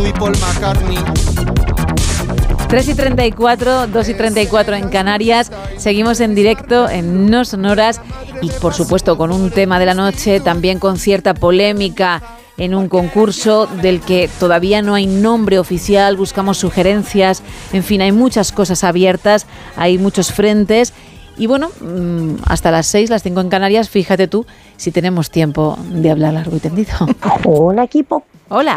U2 y Paul McCartney. 3:34, 2:34 en Canarias. Seguimos en directo en No Sonoras y, por supuesto, con un tema de la noche, también con cierta polémica en un concurso del que todavía no hay nombre oficial. Buscamos sugerencias, en fin, hay muchas cosas abiertas, hay muchos frentes. Y bueno, hasta las 6, las 5 en Canarias, fíjate tú si tenemos tiempo de hablar largo y tendido. Hola, equipo. Hola.